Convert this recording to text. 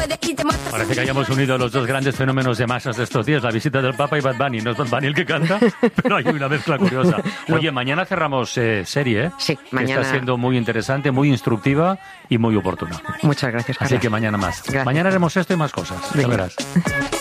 Parece que hayamos unido los dos grandes fenómenos de masas de estos días, la visita del Papa y Bad Bunny. No es Bad Bunny el que canta, pero hay una mezcla curiosa. Oye, mañana cerramos serie, ¿eh? Sí, que mañana. está siendo muy interesante, muy instructiva y muy oportuna. Muchas gracias, Carlos. Así que mañana más. Gracias. Mañana haremos esto y más cosas, ya Venga. verás.